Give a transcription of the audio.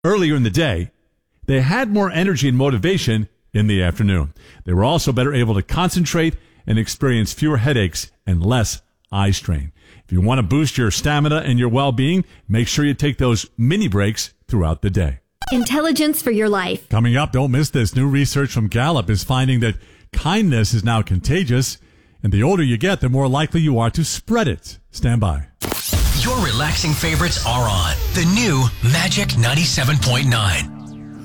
earlier in the day, they had more energy and motivation in the afternoon. They were also better able to concentrate and experience fewer headaches and less eye strain. If you want to boost your stamina and your well-being, make sure you take those mini breaks throughout the day. Intelligence for your life. Coming up, don't miss this. New research from Gallup is finding that kindness is now contagious, and the older you get, the more likely you are to spread it. Stand by. Your relaxing favorites are on the new Magic 97.9.